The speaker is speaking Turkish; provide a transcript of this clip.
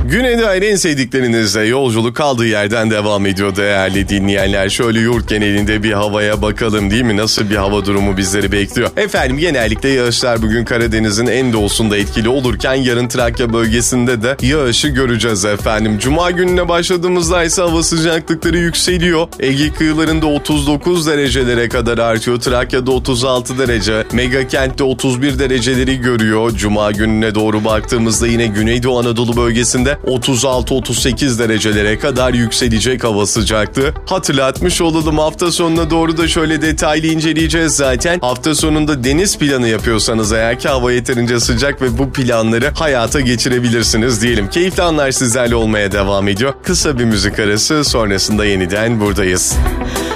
Güne dair en sevdiklerinizle yolculuk kaldığı yerden devam ediyor değerli dinleyenler. Şöyle yurt genelinde bir havaya bakalım değil mi? Nasıl bir hava durumu bizleri bekliyor? Efendim genellikle yağışlar bugün Karadeniz'in en doğusunda etkili olurken yarın Trakya bölgesinde de yağışı göreceğiz efendim. Cuma gününe başladığımızda ise hava sıcaklıkları yükseliyor. Ege kıyılarında 39 derecelere kadar artıyor. Trakya'da 36 derece. Mega kentte 31 dereceleri görüyor. Cuma gününe doğru baktığımızda yine Güneydoğu Anadolu bölgesinde 36-38 derecelere kadar yükselecek hava sıcaklığı. Hatırlatmış olalım, hafta sonuna doğru da şöyle detaylı inceleyeceğiz zaten. Hafta sonunda deniz planı yapıyorsanız eğer ki hava yeterince sıcak ve bu planları hayata geçirebilirsiniz diyelim. Keyifli anlar sizlerle olmaya devam ediyor. Kısa bir müzik arası sonrasında yeniden buradayız.